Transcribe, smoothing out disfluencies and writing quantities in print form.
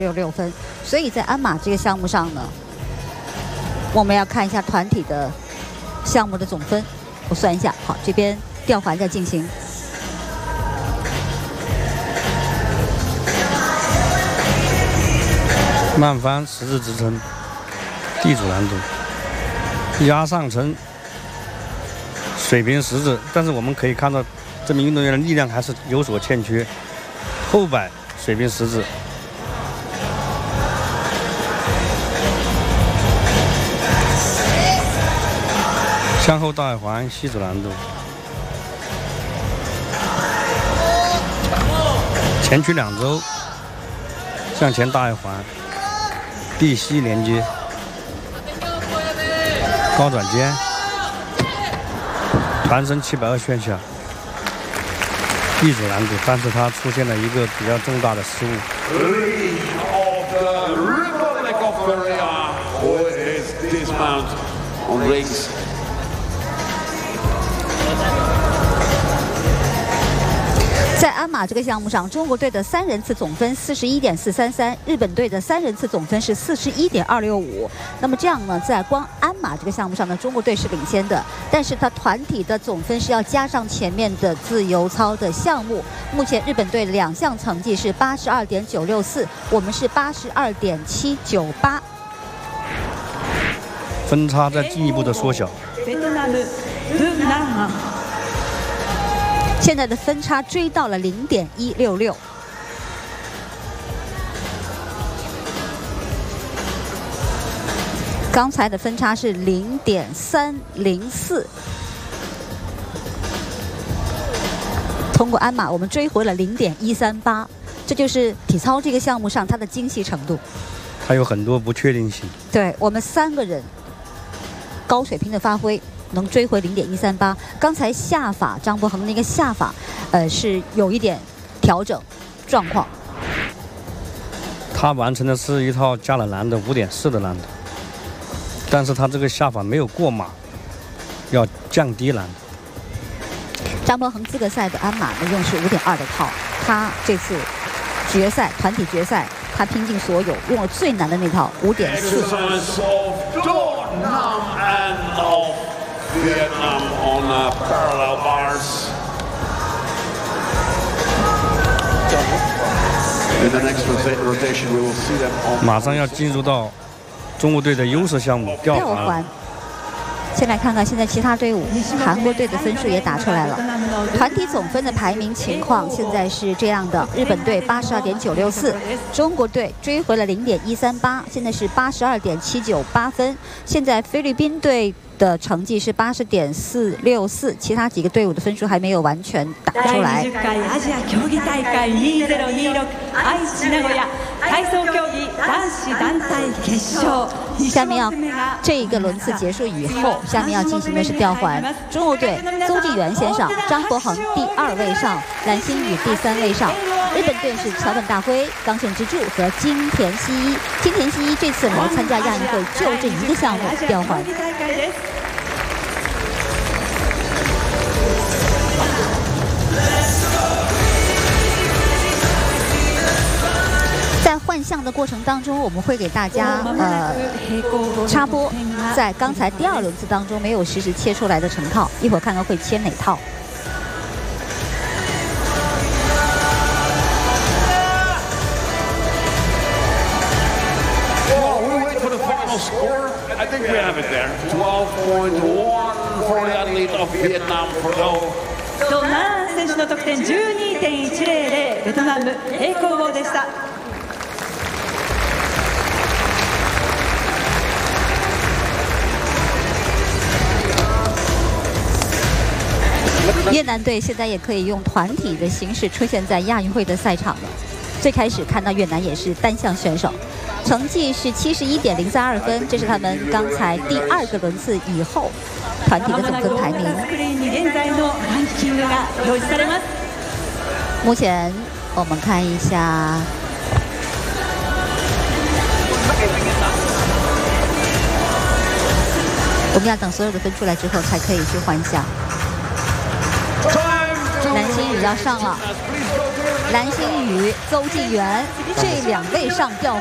66分。所以在鞍马这个项目上呢，我们要看一下团体的项目的总分。我算一下，好，这边吊环在进行。 慢翻十字支撑，地主难度，压上层，水平十字，但是我们可以看到，这名运动员的力量还是有所欠缺。后摆水平十字，向后大耳环西主难度，前屈两周，向前大耳环。地西连接，高转肩，团身720旋下，地主难度，但是他出现了一个比较重大的失误。 在鞍马这个项目上，中国队的3人次总分41.433，日本队的3人次总分是41.265。那么这样呢，在光鞍马这个项目上呢，中国队是领先的，但是它团体的总分是要加上前面的自由操的项目。目前日本队2项成绩是82.964，我们是82.798， 分差在进一步的缩小。 现在的分差追到了0.166。刚才的分差是0.304。通过鞍马，我们追回了0.138，这就是体操这个项目上它的精细程度。 它有很多不确定性。 对我们3个人高水平的发挥。能追回0.138。刚才下法张博恒那个下法，是有一点调整状况。 他完成的是一套加了难的5.4的难度，但是他这个下法没有过马，要降低难度。 张博恒资格赛的鞍马呢用是5.2的套，他这次决赛团体决赛，他拼尽所有用了最难的那套5.4。 Vietnam on parallel bars. In the next rotation, we will see them on. 马上要进入到中国队的优势项目吊环。 先来看看现在其他队伍，韩国队的分数也打出来了。团体总分的排名情况现在是这样的：日本队82.964，中国队追回了0.138，现在是82.798分。现在菲律宾队的成绩是80.464，其他几个队伍的分数还没有完全打出来。下面要这一个轮次结束以后，下面要进行的是吊环。中国队邹敬源先上，张博恒第2位上，蓝星宇第3位上。日本队是桥本大辉、冈胜之助和金田希一。金田希一这次来参加亚运会就这一个项目吊环。在换项的过程当中，我们会给大家插播，在刚才第2轮次当中没有实时切出来的成套，一会儿看看会切哪套。 I think we have it there. 12.1 for the athlete of Vietnam for gold. ナー選手の得点12.100、ベトナム平行棒でした。 越南队现在也可以用团体的形式出现在亚运会的赛场了。最开始看到越南也是单项选手，成绩是71.032分，这是他们刚才第2个轮次以后团体的总分排名。目前我们看一下，我们要等所有的分出来之后才可以去换项。蓝星宇要上了，蓝星宇、邹继元这2位上吊